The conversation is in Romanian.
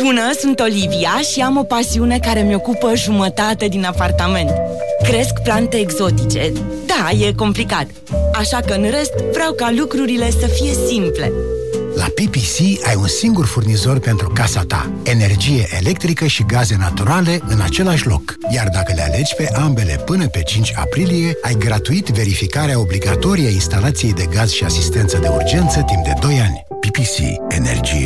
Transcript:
Bună, sunt Olivia și am o pasiune care mi ocupă jumătate din apartament. Cresc plante exotice. Da, e complicat. Așa că în rest vreau ca lucrurile să fie simple. La PPC ai un singur furnizor pentru casa ta. Energie electrică și gaze naturale în același loc. Iar dacă le alegi pe ambele până pe 5 aprilie, ai gratuit verificarea obligatorie a instalației de gaz și asistență de urgență timp de 2 ani. PPC. Energie